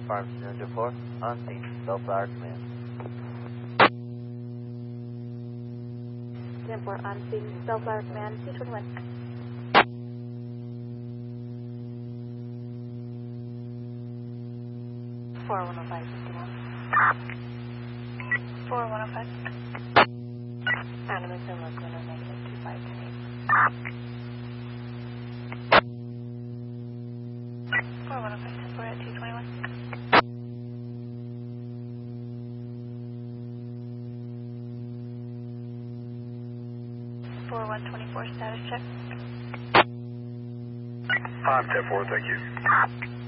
Farm 204, on scene, Bellflower Command. 204, on scene, Bellflower Command, 221. 410551. 4105. Animus and Laguna negative 2528. 4105, we're at 221. 4124, status check. 510-4, thank you.